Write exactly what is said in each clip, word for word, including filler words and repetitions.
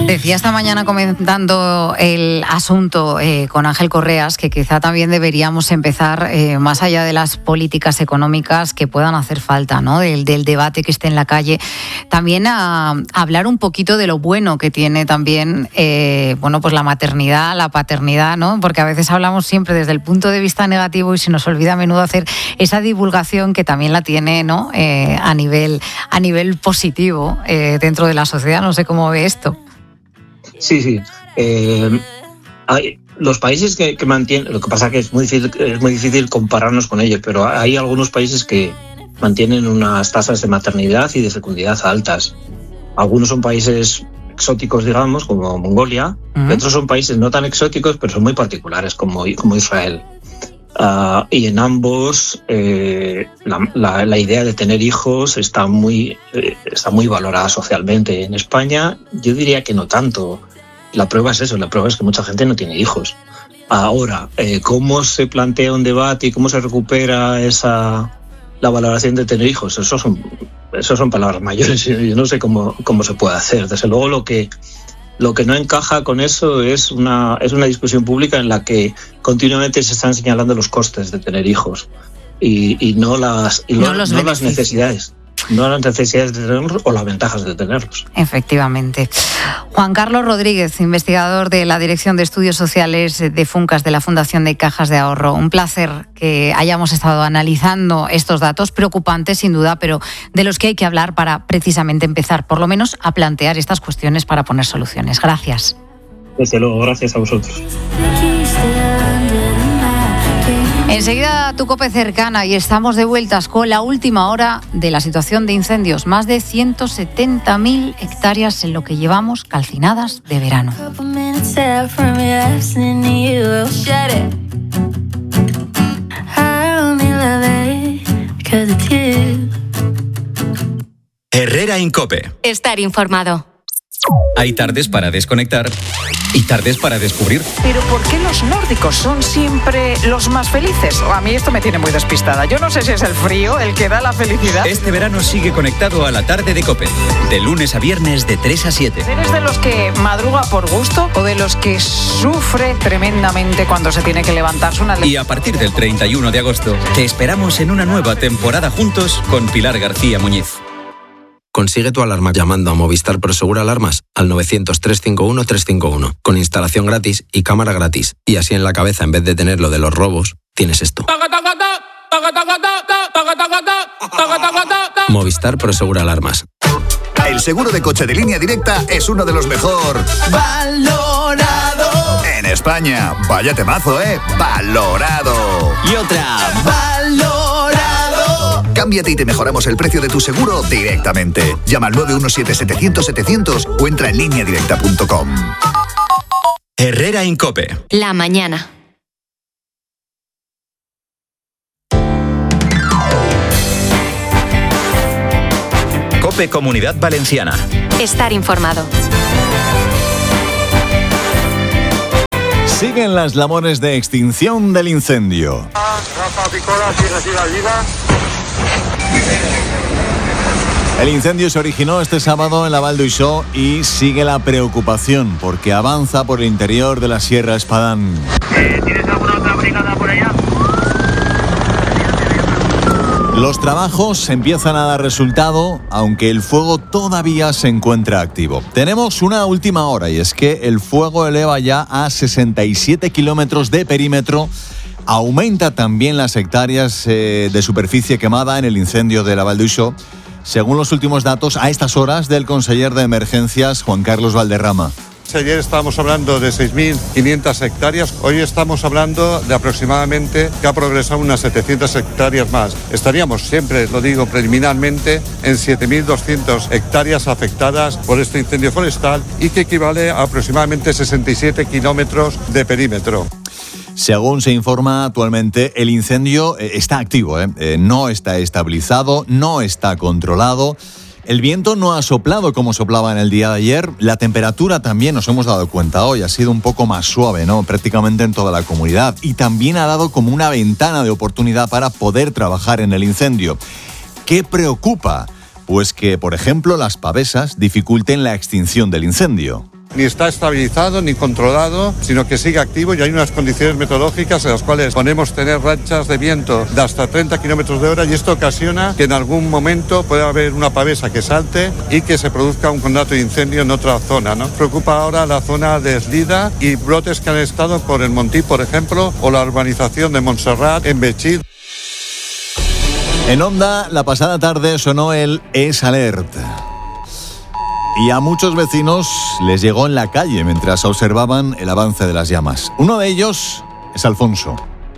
Decía esta mañana comentando el asunto eh, con Ángel Correas que quizá también deberíamos empezar, eh, más allá de las políticas económicas que puedan hacer falta, ¿no? Del, del debate que esté en la calle, también a, a hablar un poquito de lo bueno que tiene también eh, bueno, pues la maternidad, la paternidad, ¿no? Porque a veces hablamos siempre desde el punto de vista negativo y se nos olvida a menudo hacer esa divulgación que también la tiene, ¿no? Eh, a nivel, a nivel positivo eh, dentro de la sociedad. No sé cómo ve esto. Sí, sí. Eh, hay los países que, que mantienen, lo que pasa es que es muy difícil, es muy difícil compararnos con ellos, pero hay algunos países que mantienen unas tasas de maternidad y de fecundidad altas. Algunos son países exóticos, digamos, como Mongolia, uh-huh. y otros son países no tan exóticos, pero son muy particulares, como, como Israel. Uh, y en ambos eh, la, la, la idea de tener hijos está muy, eh, está muy valorada socialmente. En España yo diría que no tanto. La prueba es eso, la prueba es que mucha gente no tiene hijos. Ahora, eh, ¿cómo se plantea un debate y cómo se recupera esa la valoración de tener hijos? Eso son, eso son palabras mayores. Yo no sé cómo, cómo se puede hacer. Desde luego lo que... Lo que no encaja con eso es una, es una discusión pública en la que continuamente se están señalando los costes de tener hijos y, y no, las, y no, lo, no las necesidades. No las necesidades de tenerlos o las ventajas de tenerlos. Efectivamente. Juan Carlos Rodríguez, investigador de la Dirección de Estudios Sociales de Funcas de la Fundación de Cajas de Ahorro. Un placer que hayamos estado analizando estos datos preocupantes, sin duda, pero de los que hay que hablar para precisamente empezar, por lo menos, a plantear estas cuestiones para poner soluciones. Gracias. Desde luego, gracias a vosotros. Enseguida tu COPE cercana y estamos de vueltas con la última hora de la situación de incendios. Más de ciento setenta mil hectáreas en lo que llevamos calcinadas de verano. Herrera Incope. Estar informado. Hay tardes para desconectar y tardes para descubrir. Pero ¿por qué los nórdicos son siempre los más felices? A mí esto me tiene muy despistada. Yo no sé si es el frío el que da la felicidad. Este verano sigue conectado a la tarde de COPE. De lunes a viernes de tres a siete. ¿Eres de los que madruga por gusto o de los que sufre tremendamente cuando se tiene que levantarse una... Y a partir del treinta y uno de agosto te esperamos en una nueva temporada juntos con Pilar García Muñiz. Consigue tu alarma llamando a Movistar Prosegur Alarmas al novecientos, trescientos cincuenta y uno, trescientos cincuenta y uno, con instalación gratis y cámara gratis. Y así en la cabeza, en vez de tener lo de los robos, tienes esto. Movistar Prosegur Alarmas. El seguro de coche de Línea Directa es uno de los mejor valorado en España. Vaya temazo, ¿eh? Valorado. Y otra. Valorado. Cámbiate y te mejoramos el precio de tu seguro directamente. Llama al nueve uno siete, setecientos, setecientos o entra en línea directa punto com. Herrera Incope. La mañana. COPE Comunidad Valenciana. Estar informado. Siguen las labores de extinción del incendio. El incendio se originó este sábado en la Val d'Uixó y sigue la preocupación porque avanza por el interior de la Sierra Espadán. Eh, ¿Tienes alguna otra brigada por allá? Los trabajos empiezan a dar resultado, aunque el fuego todavía se encuentra activo. Tenemos una última hora y es que el fuego eleva ya a sesenta y siete kilómetros de perímetro. Aumenta también las hectáreas eh, de superficie quemada en el incendio de la Val d'Uixó, según los últimos datos a estas horas del conseller de Emergencias, Juan Carlos Valderrama. Ayer estábamos hablando de seis mil quinientas hectáreas, hoy estamos hablando de aproximadamente que ha progresado unas setecientas hectáreas más. Estaríamos siempre, lo digo preliminarmente, en siete mil doscientas hectáreas afectadas por este incendio forestal y que equivale a aproximadamente sesenta y siete kilómetros de perímetro. Según se informa actualmente, el incendio está activo, ¿eh? Eh, no está estabilizado, no está controlado. El viento no ha soplado como soplaba en el día de ayer. La temperatura también, nos hemos dado cuenta hoy, ha sido un poco más suave, ¿no? Prácticamente en toda la comunidad. Y también ha dado como una ventana de oportunidad para poder trabajar en el incendio. ¿Qué preocupa? Pues que, por ejemplo, las pavesas dificulten la extinción del incendio. ni está estabilizado ni controlado, sino que sigue activo y hay unas condiciones meteorológicas en las cuales podemos tener rachas de viento de hasta treinta kilómetros de hora y esto ocasiona que en algún momento pueda haber una pavesa que salte y que se produzca un conato de incendio en otra zona, ¿no? Preocupa ahora la zona de Eslida y brotes que han estado por el Montí, por ejemplo, o la urbanización de Montserrat en Betxí. En Onda, la pasada tarde sonó el Es Alert. Y a muchos vecinos les llegó en la calle mientras observaban el avance de las llamas. Uno de ellos es Alfonso.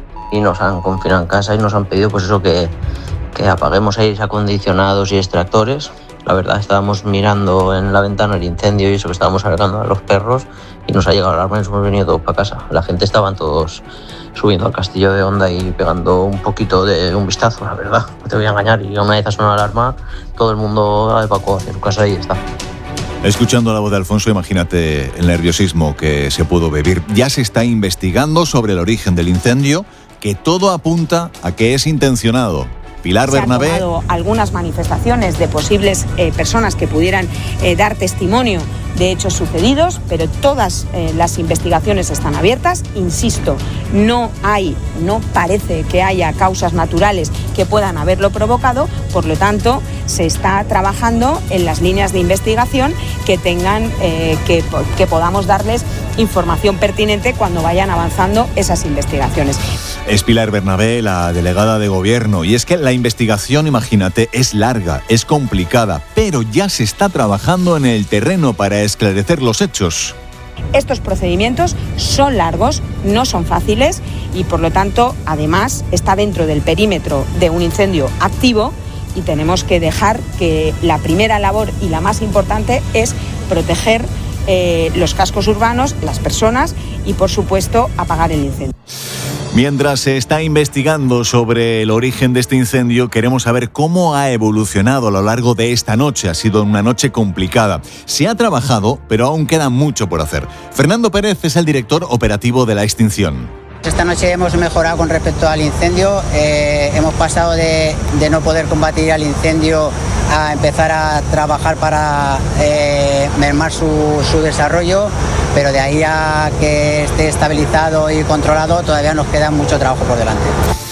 Y nos han confinado en casa y nos han pedido pues eso que, que apaguemos aires acondicionados y extractores. La verdad, estábamos mirando en la ventana el incendio y eso que estábamos alertando a los perros y nos ha llegado la alarma y nos hemos venido todos para casa. La gente estaban todos subiendo al castillo de Onda y pegando un poquito de un vistazo, la verdad. No te voy a engañar, y una vez ha sonado la alarma, todo el mundo ha evacuado hacia su casa y ya está. Escuchando la voz de Alfonso, imagínate el nerviosismo que se pudo vivir. Ya se está investigando sobre el origen del incendio, que todo apunta a que es intencionado. Pilar Bernabé. Se han tomado algunas manifestaciones de posibles eh, personas que pudieran eh, dar testimonio de hechos sucedidos, pero todas eh, las investigaciones están abiertas. Insisto, no hay, no parece que haya causas naturales que puedan haberlo provocado, por lo tanto, se está trabajando en las líneas de investigación que tengan, eh, que, que podamos darles información pertinente cuando vayan avanzando esas investigaciones. Es Pilar Bernabé, la delegada de Gobierno, y es que la investigación, imagínate, es larga, es complicada, pero ya se está trabajando en el terreno para esclarecer los hechos. Estos procedimientos son largos, no son fáciles y por lo tanto, además, está dentro del perímetro de un incendio activo y tenemos que dejar que la primera labor y la más importante es proteger eh, los cascos urbanos, las personas y, por supuesto, apagar el incendio. Mientras se está investigando sobre el origen de este incendio, queremos saber cómo ha evolucionado a lo largo de esta noche. Ha sido una noche complicada. Se ha trabajado, pero aún queda mucho por hacer. Fernando Pérez es el director operativo de la extinción. Esta noche hemos mejorado con respecto al incendio. Eh, hemos pasado de, de no poder combatir al incendio a empezar a trabajar para eh, mermar su, su desarrollo, pero de ahí a que esté estabilizado y controlado todavía nos queda mucho trabajo por delante.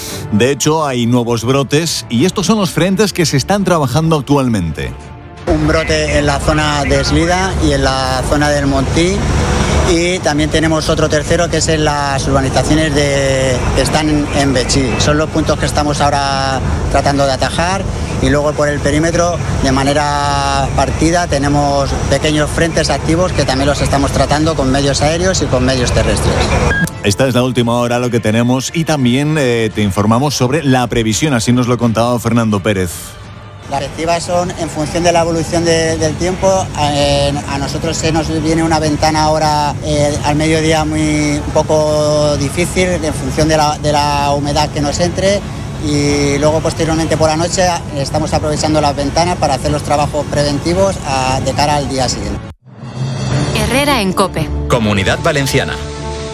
De hecho, hay nuevos brotes y estos son los frentes que se están trabajando actualmente. Un brote en la zona de Eslida y en la zona del Montí. Y también tenemos otro tercero que es en las urbanizaciones de, que están en, en Betxí. Son los puntos que estamos ahora tratando de atajar. Y luego por el perímetro, de manera partida, tenemos pequeños frentes activos que también los estamos tratando con medios aéreos y con medios terrestres. Esta es la última hora, lo que tenemos, y también eh, te informamos sobre la previsión, así nos lo contaba Fernando Pérez. Las directivas son en función de la evolución de, del tiempo. Eh, a nosotros se nos viene una ventana ahora eh, al mediodía muy un poco difícil en función de la, de la humedad que nos entre, y luego posteriormente por la noche estamos aprovechando las ventanas para hacer los trabajos preventivos a, de cara al día siguiente. Herrera en COPE. Comunidad Valenciana.